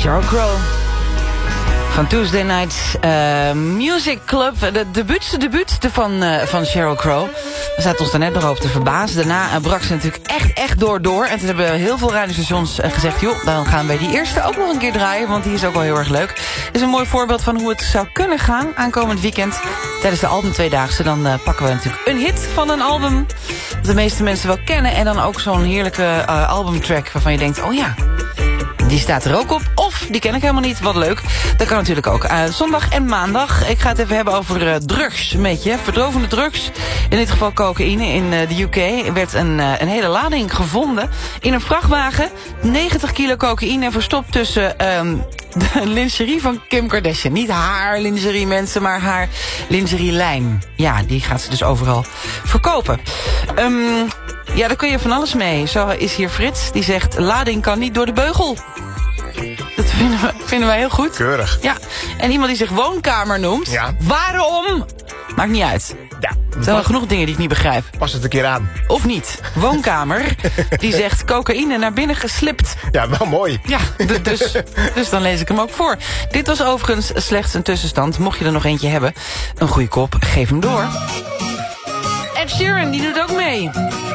Sheryl Crow. Van Tuesday Night Music Club. De debuut van Sheryl Crow. We zaten ons daar net nog over te verbazen. Daarna brak ze natuurlijk echt door. En toen hebben heel veel radiostations gezegd... joh, dan gaan wij die eerste ook nog een keer draaien... want die is ook wel heel erg leuk. Het is een mooi voorbeeld van hoe het zou kunnen gaan... aankomend weekend tijdens de album Tweedaagse. Dan pakken we natuurlijk een hit van een album... dat de meeste mensen wel kennen... en dan ook zo'n heerlijke albumtrack waarvan je denkt... oh ja... die staat er ook op. Of, die ken ik helemaal niet. Wat leuk. Dat kan natuurlijk ook. Zondag en maandag. Ik ga het even hebben over drugs. Een beetje. Verdovende drugs. In dit geval cocaïne. In de UK werd een hele lading gevonden. In een vrachtwagen. 90 kilo cocaïne verstopt tussen... de lingerie van Kim Kardashian. Niet haar lingerie, mensen, maar haar lingerielijn. Ja, die gaat ze dus overal verkopen. Ja, daar kun je van alles mee. Zo is hier Frits, die zegt... lading kan niet door de beugel. Dat vinden wij heel goed. Keurig. Ja, en iemand die zich woonkamer noemt. Ja. Waarom? Maakt niet uit. Ja. Er zijn wel genoeg dingen die ik niet begrijp. Pas het een keer aan. Of niet. Woonkamer, die zegt cocaïne naar binnen geslipt. Ja, wel mooi. Ja, dus dan lees ik hem ook voor. Dit was overigens slechts een tussenstand. Mocht je er nog eentje hebben, een goede kop, geef hem door. Ed Sheeran, die doet ook mee.